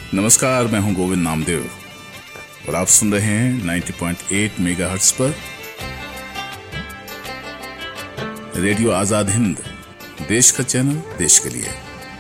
नमस्कार, मैं हूं गोविंद नामदेव और आप सुन रहे हैं 90.8 मेगाहर्ट्ज पर रेडियो आजाद हिंद, देश का चैनल, देश के लिए।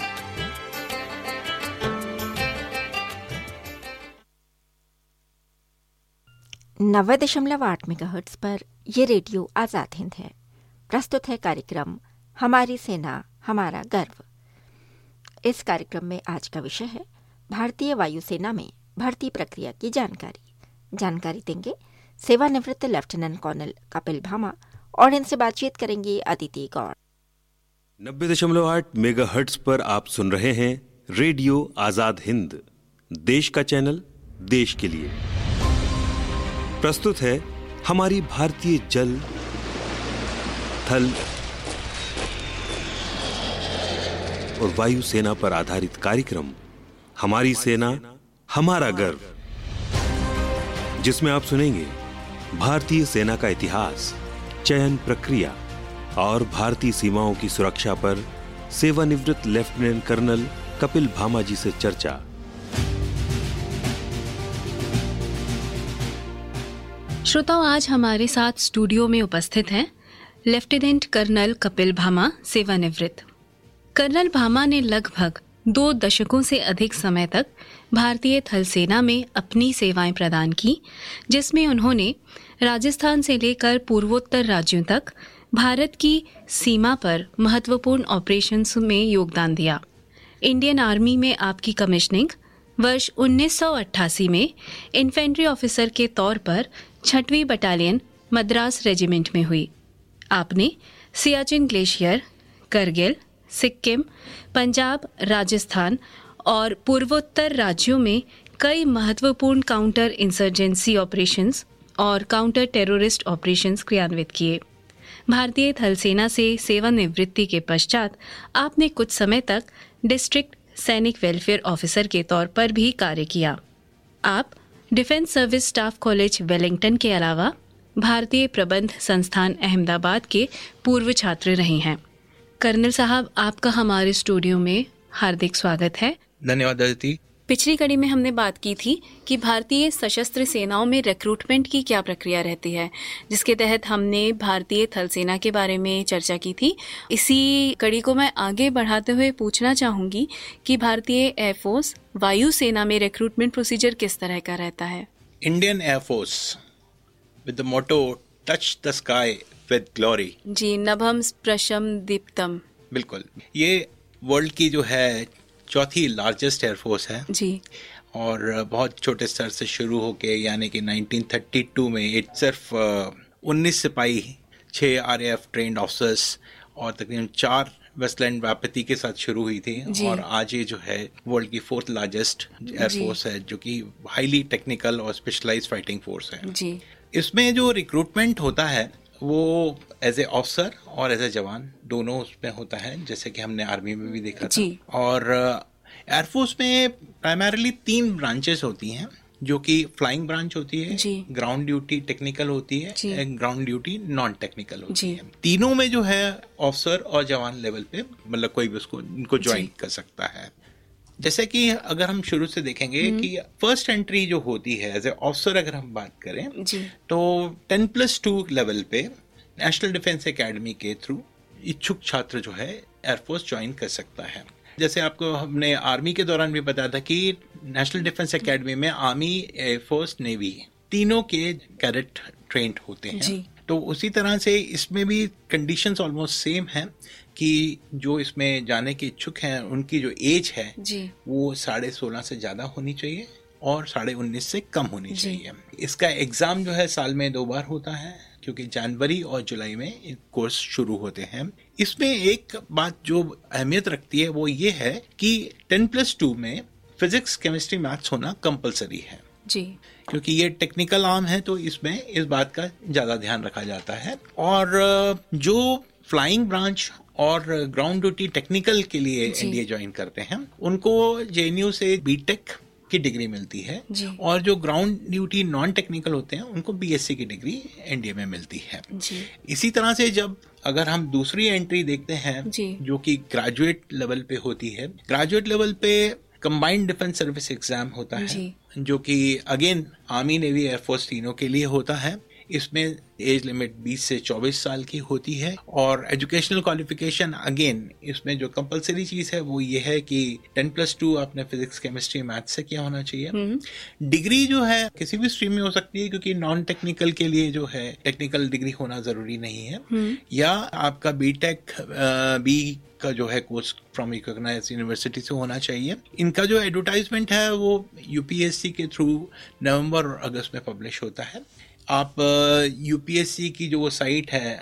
नब्बे 90.8 मेगाहर्ट्ज पर यह रेडियो आजाद हिंद है। प्रस्तुत है कार्यक्रम हमारी सेना हमारा गर्व। इस कार्यक्रम में आज का विषय है भारतीय वायुसेना में भर्ती प्रक्रिया की जानकारी देंगे सेवानिवृत्त लेफ्टिनेंट कर्नल कपिल भामा और इनसे बातचीत करेंगे अदिति गौड़। 90.8 मेगाहर्ट्ज पर आप सुन रहे हैं रेडियो आजाद हिंद, देश का चैनल, देश के लिए। प्रस्तुत है हमारी भारतीय जल, थल और वायु सेना पर आधारित कार्यक्रम हमारी सेना हमारा गर्व, जिसमें आप सुनेंगे भारतीय सेना का इतिहास, चयन प्रक्रिया और भारतीय सीमाओं की सुरक्षा पर सेवानिवृत्त लेफ्टिनेंट कर्नल कपिल भामा जी से चर्चा। श्रोताओं, आज हमारे साथ स्टूडियो में उपस्थित हैं लेफ्टिनेंट कर्नल कपिल भामा, सेवानिवृत्त। कर्नल भामा ने लगभग 2 दशकों से अधिक समय तक भारतीय थल सेना में अपनी सेवाएं प्रदान की, जिसमें उन्होंने राजस्थान से लेकर पूर्वोत्तर राज्यों तक भारत की सीमा पर महत्वपूर्ण ऑपरेशंस में योगदान दिया। इंडियन आर्मी में आपकी कमिश्निंग वर्ष 1988 में इन्फेंट्री ऑफिसर के तौर पर 6वीं बटालियन मद्रास रेजिमेंट में हुई। आपने सियाचिन ग्लेशियर, करगिल, सिक्किम, पंजाब, राजस्थान और पूर्वोत्तर राज्यों में कई महत्वपूर्ण काउंटर इंसर्जेंसी ऑपरेशंस और काउंटर टेररिस्ट ऑपरेशंस क्रियान्वित किए। भारतीय थल सेना से सेवानिवृत्ति के पश्चात आपने कुछ समय तक डिस्ट्रिक्ट सैनिक वेलफेयर ऑफिसर के तौर पर भी कार्य किया। आप defence service staff college Wellington के अलावा भारतीय प्रबंध संस्थान अहमदाबाद के पूर्व छात्र रहे हैं। कर्नल साहब, आपका हमारे स्टूडियो में हार्दिक स्वागत है। धन्यवाद अदिति। पिछली कड़ी में हमने बात की थी कि भारतीय सशस्त्र सेनाओं में रिक्रूटमेंट की क्या प्रक्रिया रहती है, जिसके तहत हमने भारतीय थल सेना के बारे में चर्चा की थी। इसी कड़ी को मैं आगे बढ़ाते हुए पूछना चाहूंगी कि भारतीय एयरफोर्स वायु सेना में रिक्रूटमेंट प्रोसीजर किस तरह का रहता है? Indian air force with the motto touch the sky with glory. जी, नभम स्पृशम दीप्तम। बिल्कुल, ये वर्ल्ड की जो है चौथी लार्जेस्ट एयरफोर्स है जी, और बहुत छोटे स्तर से शुरू होके यानी कि 1932 में सिर्फ 19 सिपाही, 6 RAF ट्रेंड ऑफिसर्स और तकरीबन 4 वेस्टलैंड वापती के साथ शुरू हुई थी। और आज ये जो है वर्ल्ड की 4th लार्जेस्ट एयरफोर्स है, जो कि हाईली टेक्निकल और स्पेशलाइज्ड फाइटिंग फोर्स है जी। इसमें जो रिक्रूटमेंट होता है वो एज ए ऑफिसर और एज ए जवान दोनों उसमें होता है, जैसे कि हमने आर्मी में भी देखा था। और एयरफोर्स में प्राइमरीली 3 ब्रांचेस होती हैं, जो कि फ्लाइंग ब्रांच होती है, ग्राउंड ड्यूटी टेक्निकल होती है, ग्राउंड ड्यूटी नॉन टेक्निकल होती है। तीनों में जो है ऑफिसर और जवान लेवल पे मतलब कोई भी इनको ज्वाइन कर सकता है। जैसे कि अगर हम शुरू से देखेंगे कि फर्स्ट एंट्री जो होती है एज ए ऑफिसर, अगर हम बात करें तो 10+2 लेवल पे नेशनल डिफेंस एकेडमी के थ्रू इच्छुक छात्र जो है एयरफोर्स ज्वाइन कर सकता है। जैसे आपको हमने आर्मी के दौरान भी बताया था कि नेशनल डिफेंस एकेडमी में आर्मी, एयरफोर्स, नेवी तीनों के कैडेट ट्रेंड होते हैं। तो उसी तरह से इसमें भी कंडीशंस ऑलमोस्ट सेम हैं कि जो इसमें जाने के इच्छुक हैं उनकी जो एज है वो 16.5 से ज़्यादा होनी चाहिए और 19.5 से कम होनी चाहिए। इसका एग्ज़ाम जो है साल में 2 बार होता है, क्योंकि जनवरी और जुलाई में कोर्स शुरू होते हैं। इसमें एक बात जो अहमियत रखती है वो ये है कि 10+2 में फिजिक्स, केमिस्ट्री, मैथ्स होना कंपलसरी है जी, क्योंकि ये टेक्निकल आर्म है तो इसमें इस बात का ज़्यादा ध्यान रखा जाता है। और जो फ्लाइंग ब्रांच और ग्राउंड ड्यूटी टेक्निकल के लिए एनडीए ज्वाइन करते हैं उनको जेएनयू से बीटेक की डिग्री मिलती है, और जो ग्राउंड ड्यूटी नॉन टेक्निकल होते हैं उनको बीएससी की डिग्री एनडीए में मिलती है। इसी तरह से जब अगर हम दूसरी एंट्री देखते हैं जो कि ग्रेजुएट लेवल पे होती है, ग्रेजुएट लेवल पे कंबाइंड डिफेंस सर्विस एग्जाम होता है, जो कि अगेन आर्मी, नेवी, एयरफोर्स तीनों के लिए होता है। इसमें एज लिमिट 20 से 24 साल की होती है। और एजुकेशनल क्वालिफिकेशन अगेन इसमें जो कंपलसरी चीज है वो ये है कि 10+2 आपने फिजिक्स, केमिस्ट्री, मैथ से किया होना चाहिए। डिग्री जो है किसी भी स्ट्रीम में हो सकती है, क्योंकि नॉन टेक्निकल के लिए जो है टेक्निकल डिग्री होना जरूरी नहीं है। या आपका बीटेक बी का जो है कोर्स फ्रॉम रिकॉग्नाइज्ड यूनिवर्सिटी से होना चाहिए। इनका जो एडवर्टाइजमेंट है वो यूपीएससी के थ्रू नवंबर और अगस्त में पब्लिश होता है। आप यूपीएससी की जो साइट है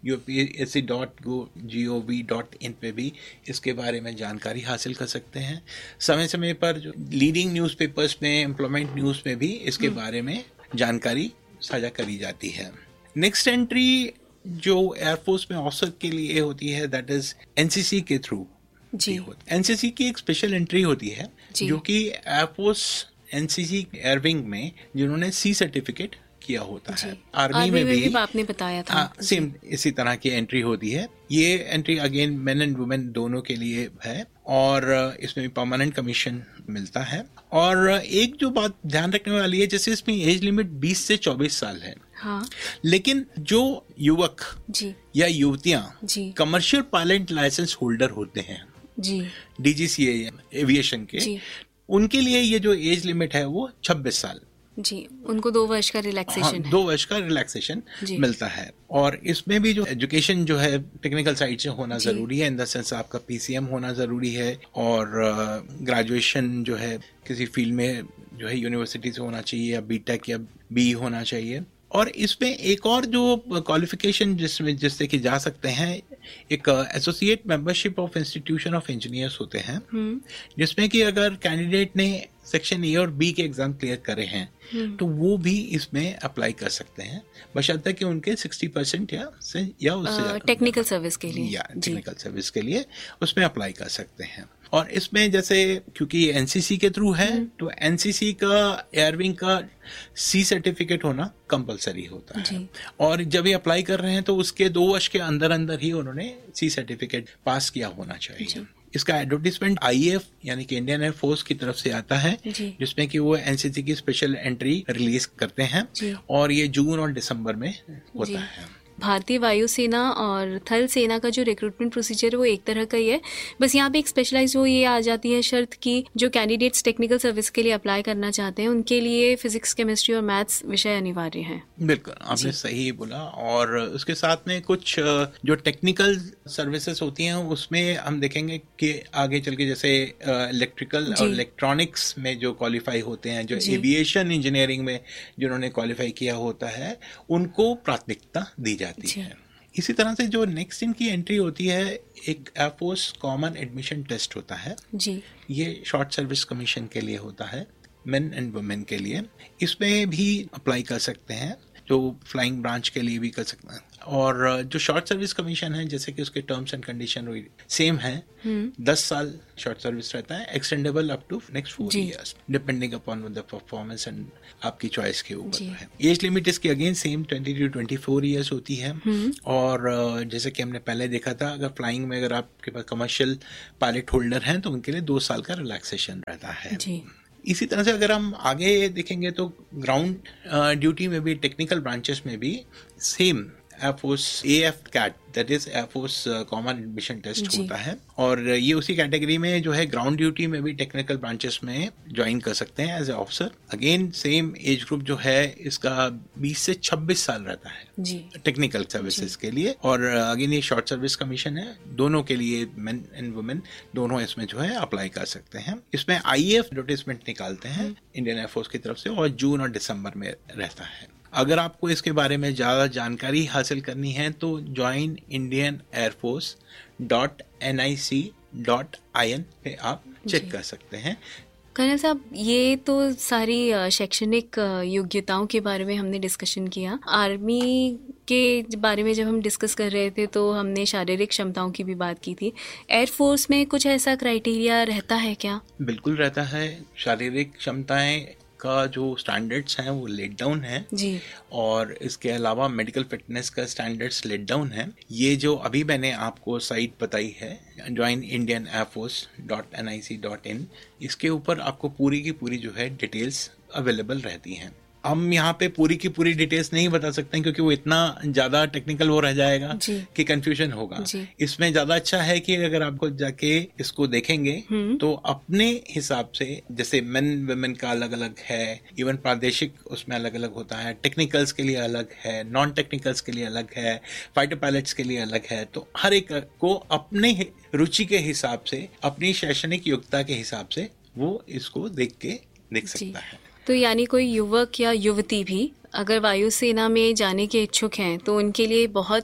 upsc.gov.in पे भी इसके बारे में जानकारी हासिल कर सकते हैं। समय समय पर जो लीडिंग न्यूज़पेपर्स में, एम्प्लॉयमेंट न्यूज़ में भी इसके बारे में जानकारी साझा करी जाती है। नेक्स्ट एंट्री जो एयरफोर्स में ऑफिसर के लिए होती है, दैट इज एनसीसी के थ्रू जी। एनसीसी की एक स्पेशल एंट्री होती है जो कि एयरफोर्स एनसीसी एयरविंग में जिन्होंने सी सर्टिफिकेट किया होता है। आर्मी में भी आपने बताया था, सेम इसी तरह की एंट्री होती है। ये entry again main and women दोनों के लिए है और इसमें भी परमानेंट कमीशन मिलता है। और एक जो बात ध्यान रखने वाली है, जैसे इसमें एज लिमिट 20 से 24 साल है, हाँ। लेकिन जो युवक जी या युवतियां कमर्शियल पायलट लाइसेंस होल्डर होते हैं जी, डीजीसीए एविएशन के, उनके लिए ये जो एज लिमिट है वो 26 साल जी, उनको 2 वर्ष का रिलैक्सेशन है। 2 वर्ष का रिलैक्सेशन मिलता है। और इसमें भी जो एजुकेशन जो है टेक्निकल साइड से होना जरूरी है, इन द सेंस आपका पीसीएम होना जरूरी है और ग्रेजुएशन जो है किसी फील्ड में जो है यूनिवर्सिटी से होना चाहिए या बीटेक या बी होना चाहिए। और इसमें एक और जो क्वालिफिकेशन जिससे कि जा सकते हैं, एक associate membership of institution of engineers होते हैं, जिसमें कि अगर कैंडिडेट ने सेक्शन ए और बी के एग्जाम क्लियर करे हैं तो वो भी इसमें अप्लाई कर सकते हैं, बशर्ते कि उनके 60% या उससे टेक्निकल सर्विस के लिए या टेक्निकल सर्विस के लिए उसमें अप्लाई कर सकते हैं। और इसमें जैसे क्योंकि एनसीसी के थ्रू है तो एनसीसी का एयरविंग का सी सर्टिफिकेट होना कंपलसरी होता है। और जब ये अप्लाई कर रहे हैं तो उसके 2 वर्ष के अंदर अंदर ही उन्होंने सी सर्टिफिकेट पास किया होना चाहिए। इसका एडवर्टीजमेंट आईएएफ यानी कि इंडियन एयर फोर्स की तरफ से आता है, जिसमें कि वो एनसीसी की स्पेशल एंट्री रिलीज करते हैं और ये जून और दिसंबर में होता है। भारतीय वायुसेना और थल सेना का जो रिक्रूटमेंट प्रोसीजर है वो एक तरह का ही है, बस यहाँ पे एक स्पेशलाइज वो ये आ जाती है शर्त कि जो कैंडिडेट्स टेक्निकल सर्विस के लिए अप्लाई करना चाहते हैं उनके लिए फिजिक्स, केमिस्ट्री और मैथ्स विषय अनिवार्य हैं। बिल्कुल, आपने सही बोला। और उसके साथ में कुछ जो टेक्निकल सर्विसेज होती हैं उसमें हम देखेंगे कि आगे चल के जैसे इलेक्ट्रिकल और इलेक्ट्रॉनिक्स में जो क्वालिफाई होते हैं, जो एविएशन इंजीनियरिंग में जिन्होंने क्वालिफाई किया होता है, उनको प्राथमिकता दी जाती है। इसी तरह से जो नेक्स्ट इनकी एंट्री होती है, एक एयरफोर्स कॉमन एडमिशन टेस्ट होता है जी। ये शॉर्ट सर्विस कमीशन के लिए होता है, मेन एंड वुमेन के लिए। इसमें भी अप्लाई कर सकते हैं, जो फ्लाइंग ब्रांच के लिए भी कर सकते हैं। और जो शॉर्ट सर्विस कमीशन है, जैसे कि उसके टर्म्स एंड कंडीशन सेम है, 10 साल शॉर्ट सर्विस रहता है, extendable up to next 4 years depending upon the performance and आपकी चॉइस के ऊपर है। एज लिमिट इसकी अगेन सेम 20 to 24 इयर्स होती है। और जैसे कि हमने पहले देखा था, अगर फ्लाइंग में अगर आपके पास कमर्शियल पायलट होल्डर हैं तो उनके लिए 2 साल का रिलैक्सेशन रहता है जी। इसी तरह से अगर हम आगे देखेंगे तो ग्राउंड ड्यूटी में भी, टेक्निकल ब्रांचेस में भी same air force AF cat, that is air force common admission test होता है। और ये उसी कैटेगरी में जो है ग्राउंड ड्यूटी में भी टेक्निकल ब्रांचेस में ज्वाइन कर सकते हैं as a officer. Again same age group जो है इसका 20 से 26 साल रहता है जी, टेक्निकल सर्विसेज के लिए। और अगेन ये शॉर्ट सर्विस कमीशन है, दोनों के लिए मेन एंड वुमेन दोनों इसमें जो है अप्लाई कर सकते हैं। इसमें IAF एडवर्टाइजमेंट निकालते हैं इंडियन एयरफोर्स की तरफ से और जून और दिसंबर में रहता है। अगर आपको इसके बारे में ज़्यादा जानकारी हासिल करनी है तो joinindianairforce.nic.in पे आप चेक कर सकते हैं। कर्नल साहब, ये तो सारी शैक्षणिक योग्यताओं के बारे में हमने डिस्कशन किया। आर्मी के बारे में जब हम डिस्कस कर रहे थे तो हमने शारीरिक क्षमताओं की भी बात की थी। एयरफोर्स में कुछ ऐसा क्राइटेरिया रहता है क्या? बिल्कुल रहता है। शारीरिक क्षमताएं का जो स्टैंडर्ड्स हैं वो लेट डाउन है जी। और इसके अलावा मेडिकल फिटनेस का स्टैंडर्ड्स लेट डाउन है। ये जो अभी मैंने आपको साइट बताई है joinindianairforce.nic.in, इसके ऊपर आपको पूरी की पूरी जो है डिटेल्स अवेलेबल रहती हैं। हम यहाँ पे पूरी की पूरी डिटेल्स नहीं बता सकते हैं क्योंकि वो इतना ज्यादा टेक्निकल वो रह जाएगा कि कंफ्यूजन होगा। इसमें ज्यादा अच्छा है कि अगर आपको जाके इसको देखेंगे तो अपने हिसाब से, जैसे मेन वुमेन का अलग अलग है, इवन प्रादेशिक उसमें अलग अलग होता है, टेक्निकल्स के लिए अलग है, नॉन टेक्निकल्स के लिए अलग है, फाइटर पायलट्स के लिए अलग है। तो हर एक को अपने रुचि के हिसाब से, अपनी शैक्षणिक योग्यता के हिसाब से वो इसको देख सकता है। तो यानी कोई युवक या युवती भी अगर वायुसेना में जाने के इच्छुक हैं तो उनके लिए बहुत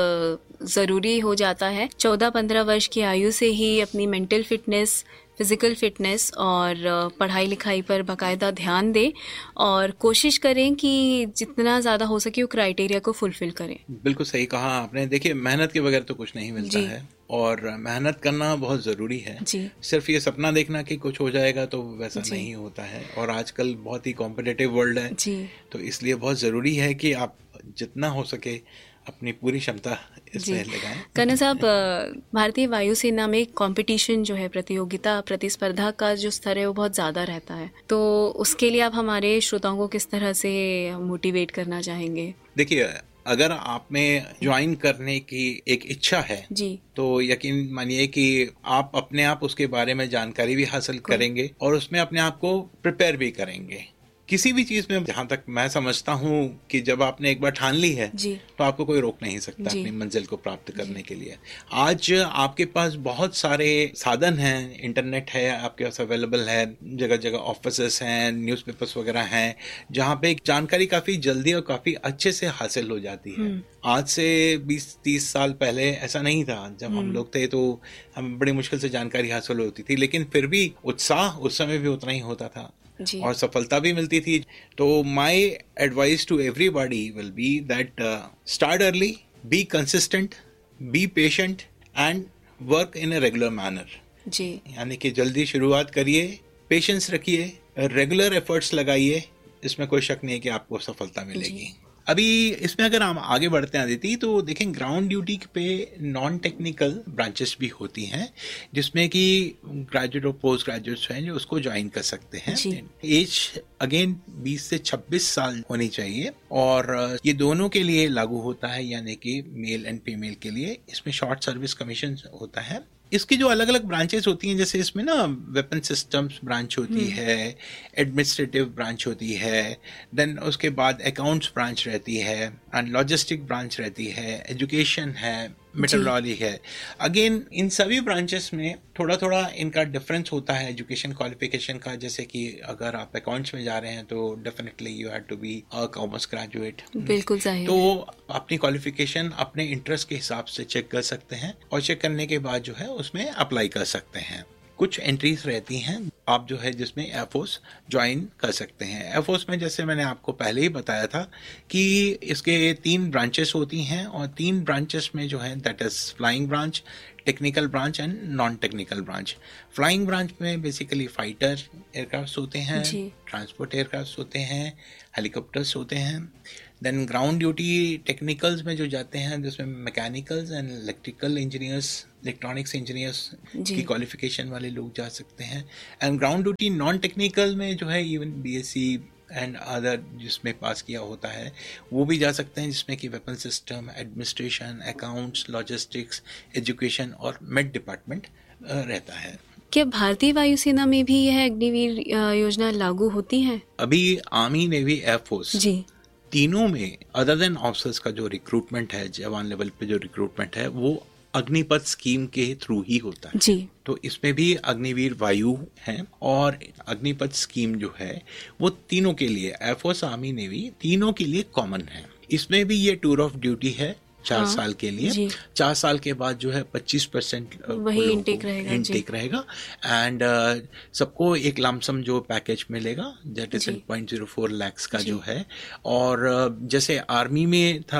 ज़रूरी हो जाता है 14-15 वर्ष की आयु से ही अपनी मेंटल फिटनेस, फिजिकल फिटनेस और पढ़ाई लिखाई पर बाकायदा ध्यान दें और कोशिश करें कि जितना ज़्यादा हो सके वो क्राइटेरिया को फुलफिल करें। बिल्कुल सही कहा आपने। देखिए, मेहनत के बगैर तो कुछ नहीं मिलता है और मेहनत करना बहुत ज़रूरी है। सिर्फ ये सपना देखना कि कुछ हो जाएगा तो वैसा नहीं होता है और आजकल बहुत ही कॉम्पिटिटिव वर्ल्ड है, तो इसलिए बहुत ज़रूरी है कि आप जितना हो सके अपनी पूरी क्षमता इसमें लगाएं। कर्नल साहब, भारतीय वायुसेना में कंपटीशन जो है, प्रतियोगिता, प्रतिस्पर्धा का जो स्तर है वो बहुत ज़्यादा रहता है, तो उसके लिए आप हमारे श्रोताओं को किस तरह से मोटिवेट करना चाहेंगे? देखिए, अगर आप में ज्वाइन करने की एक इच्छा है तो यकीन मानिए कि आप अपने आप उसके बारे में जानकारी भी हासिल करेंगे और उसमें अपने आप को प्रिपेयर भी करेंगे। किसी भी चीज में, जहां तक मैं समझता हूं कि जब आपने एक बार ठान ली है तो आपको कोई रोक नहीं सकता अपनी मंजिल को प्राप्त करने के लिए। आज आपके पास बहुत सारे साधन हैं, इंटरनेट है आपके पास अवेलेबल है, जगह जगह ऑफिसेस हैं, न्यूज़पेपर्स वगैरह हैं, जहां पे जानकारी काफी जल्दी और काफी अच्छे से हासिल हो जाती है। आज से 20-30 साल पहले ऐसा नहीं था। जब हम लोग थे तो हमें बड़ी मुश्किल से जानकारी हासिल होती थी, लेकिन फिर भी उत्साह उस समय भी उतना ही होता था और सफलता भी मिलती थी। तो my advice to everybody will be that start early, be consistent, be patient and work in a regular manner. यानी कि जल्दी शुरुआत करिए, पेशेंस रखिए, रेगुलर एफर्ट्स लगाइए, इसमें कोई शक नहीं है कि आपको सफलता मिलेगी। अभी इसमें अगर हम आगे बढ़ते हैं अदिति, तो देखें ग्राउंड ड्यूटी पे नॉन टेक्निकल ब्रांचेस भी होती हैं जिसमें कि ग्रेजुएट और पोस्ट ग्रेजुएट्स हैं जो उसको ज्वाइन कर सकते हैं। एज अगेन 20 से 26 साल होनी चाहिए और ये दोनों के लिए लागू होता है, यानी कि मेल एंड फीमेल के लिए। इसमें शॉर्ट सर्विस कमीशन होता है। इसकी जो अलग अलग ब्रांचेस होती हैं, जैसे इसमें ना वेपन सिस्टम्स ब्रांच होती है, एडमिनिस्ट्रेटिव ब्रांच होती है, देन उसके बाद अकाउंट्स ब्रांच रहती है एंड लॉजिस्टिक ब्रांच रहती है, एजुकेशन है, मेट्रोलॉजी है। अगेन इन सभी ब्रांचेस में थोड़ा थोड़ा इनका डिफरेंस होता है एजुकेशन क्वालिफिकेशन का। जैसे कि अगर आप अकाउंट्स में जा रहे हैं तो definitely you have to be a commerce graduate. बिल्कुल सही। तो अपनी क्वालिफिकेशन अपने इंटरेस्ट के हिसाब से चेक कर सकते हैं और चेक करने के बाद जो है उसमें अप्लाई कर सकते हैं। कुछ एंट्रीज रहती हैं आप जो है जिसमें एयरफोर्स ज्वाइन कर सकते हैं। एयरफोर्स में जैसे मैंने आपको पहले ही बताया था कि इसके 3 ब्रांचेस होती हैं और 3 ब्रांचेस में जो है that is flying branch, technical branch and non technical branch. Flying branch में बेसिकली फाइटर एयरक्राफ्ट होते हैं, ट्रांसपोर्ट एयरक्राफ्ट होते हैं, हेलीकॉप्टर्स होते हैं। देन ग्राउंड ड्यूटी टेक्निकल्स में जो जाते हैं जिसमें mechanicals and electrical engineers, electronics engineers की क्वालिफिकेशन वाले लोग जा सकते हैं। And ground duty non technical में जो है इवन बीएससी एंड अदर जिसमें पास किया होता है वो भी जा सकते हैं, जिसमें कि weapon system, administration, accounts, logistics, education और मेड डिपार्टमेंट रहता है। क्या भारतीय वायुसेना में भी यह अग्निवीर योजना लागू होती है? अभी आर्मी, नेवी, एयरफोर्स तीनों में अदर देन ऑफिसर्स का जो रिक्रूटमेंट है, जवान लेवल पे जो रिक्रूटमेंट है वो अग्निपथ स्कीम के थ्रू ही होता है। तो इसमें भी अग्निवीर वायु है और अग्निपथ स्कीम जो है वो तीनों के लिए, एयरफोर्स, आर्मी, नेवी, तीनों के लिए कॉमन है। इसमें भी ये टूर ऑफ ड्यूटी है 4 साल के लिए। 4 साल के बाद जो है 25% वही इंटेक रहेगा एंड सबको एक लमसम जो पैकेज मिलेगा दैट इज 0.04 लाख का जो है। और जैसे आर्मी में था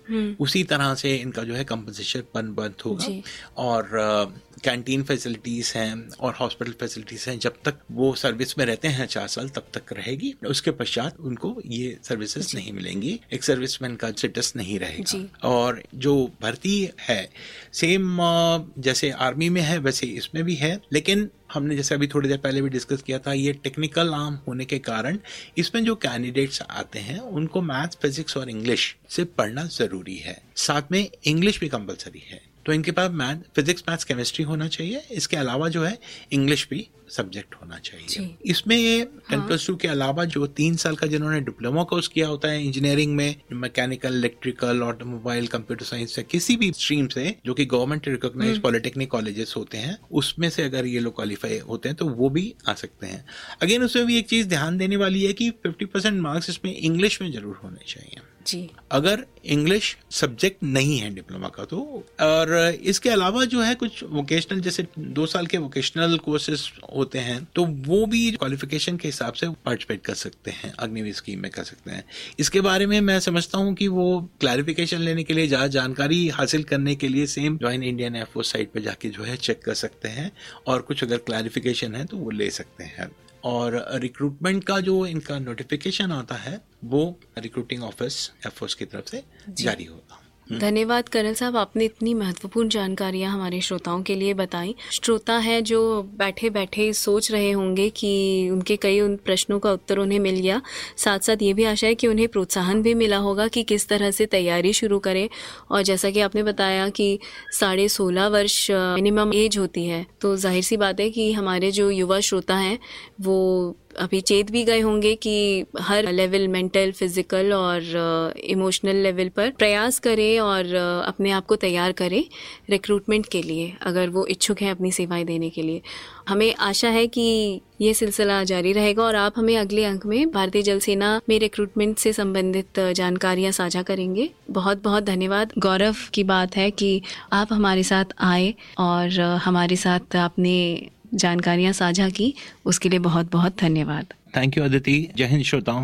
उसी तरह से इनका जो है कंपनसेशन बंद होगा। और कैंटीन फैसिलिटीज़ हैं और हॉस्पिटल फैसिलिटीज़ हैं, जब तक वो सर्विस में रहते हैं 4 साल तब तक रहेगी। उसके पश्चात उनको ये सर्विसेज नहीं मिलेंगी, एक सर्विसमैन का स्टेटस नहीं रहेगा। और जो भर्ती है सेम जैसे आर्मी में है वैसे इसमें भी है, लेकिन हमने जैसे अभी थोड़ी देर पहले भी डिस्कस किया था, ये टेक्निकल आर्म होने के कारण इसमें जो कैंडिडेट्स आते हैं उनको मैथ्स, फिजिक्स और इंग्लिश से पढ़ना जरूरी है। साथ में इंग्लिश भी कंपलसरी है, तो इनके पास फिजिक्स, मैथ्स, केमिस्ट्री होना चाहिए। इसके अलावा जो है इंग्लिश भी सब्जेक्ट होना चाहिए। इसमें ये 10+2 के अलावा जो 3 साल का जिन्होंने डिप्लोमा कोर्स किया होता है इंजीनियरिंग में, mechanical, electrical, automobile, computer science से किसी भी स्ट्रीम से जो कि गवर्नमेंट रिकॉग्नाइज्ड पॉलिटेक्निक कॉलेजेस होते हैं, उसमें से अगर ये लोग क्वालिफाई होते हैं तो वो भी आ सकते हैं। अगेन उसमें भी एक चीज ध्यान देने वाली है कि 50% मार्क्स इसमें इंग्लिश में जरूर होने चाहिए जी। अगर इंग्लिश सब्जेक्ट नहीं है डिप्लोमा का तो। और इसके अलावा जो है कुछ वोकेशनल, जैसे 2 साल के वोकेशनल कोर्सेज होते हैं, तो वो भी क्वालिफिकेशन के हिसाब से पार्टिसिपेट कर सकते हैं, अग्निवीर स्कीम में कर सकते हैं। इसके बारे में मैं समझता हूँ कि वो क्लैरिफिकेशन लेने के लिए, ज़्यादा जानकारी हासिल करने के लिए same join Indian air force site पर जाके जो है चेक कर सकते हैं, और कुछ अगर क्लैरिफिकेशन है तो वो ले सकते हैं। और रिक्रूटमेंट का जो इनका नोटिफिकेशन आता है वो रिक्रूटिंग ऑफिस एयरफोर्स की तरफ से जारी होगा। धन्यवाद कर्नल साहब, आपने इतनी महत्वपूर्ण जानकारियां हमारे श्रोताओं के लिए बताई। श्रोता हैं जो बैठे बैठे सोच रहे होंगे कि उनके कई उन प्रश्नों का उत्तर उन्हें मिल गया, साथ साथ ये भी आशा है कि उन्हें प्रोत्साहन भी मिला होगा कि किस तरह से तैयारी शुरू करें। और जैसा कि आपने बताया कि 16.5 वर्ष मिनिमम एज होती है, तो जाहिर सी बात है कि हमारे जो युवा श्रोता हैं वो अभी चेत भी गए होंगे कि हर लेवल, मेंटल, फिजिकल और इमोशनल लेवल पर प्रयास करें और अपने आप को तैयार करें रिक्रूटमेंट के लिए, अगर वो इच्छुक हैं अपनी सेवाएं देने के लिए। हमें आशा है कि ये सिलसिला जारी रहेगा और आप हमें अगले अंक में भारतीय जल सेना में रिक्रूटमेंट से संबंधित जानकारियां साझा करेंगे। बहुत बहुत धन्यवाद। गौरव की बात है कि आप हमारे साथ आए और हमारे साथ आपने जानकारियां साझा की, उसके लिए बहुत बहुत धन्यवाद। Thank you Aditi. जय हिंद श्रोताओं।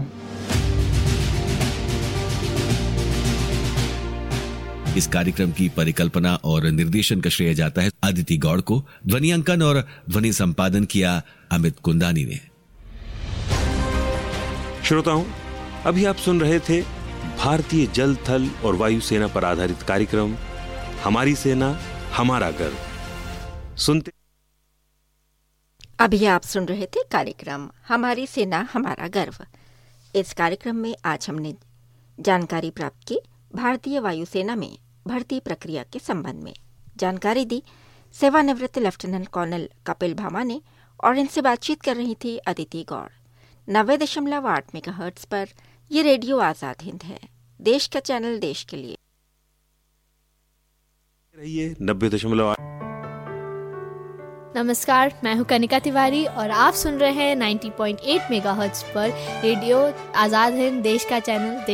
इस कार्यक्रम की परिकल्पना और निर्देशन का श्रेय जाता है अदिति गौड़ को। ध्वनि अंकन और ध्वनि संपादन किया अमित कुंदानी ने। श्रोताओं, अभी आप सुन रहे थे भारतीय जल, थल और वायु सेना पर आधारित कार्यक्रम हमारी सेना हमारा गर्व। सुनते अभी आप सुन रहे थे कार्यक्रम हमारी सेना हमारा गर्व। इस कार्यक्रम में आज हमने जानकारी प्राप्त की भारतीय वायुसेना में भर्ती प्रक्रिया के संबंध में। जानकारी दी सेवानिवृत्त लेफ्टिनेंट कर्नल कपिल भामा ने, और इनसे बातचीत कर रही थी अदिति गौड़। 90.8 मेगाहर्ट्ज पर ये रेडियो आजाद हिंद है, देश का चैनल देश के लिए। रहिए 90.8। नमस्कार, मैं हूं कनिका तिवारी और आप सुन रहे हैं 90.8 मेगाहर्ट्ज पर रेडियो आजाद हिंद, देश का चैनल।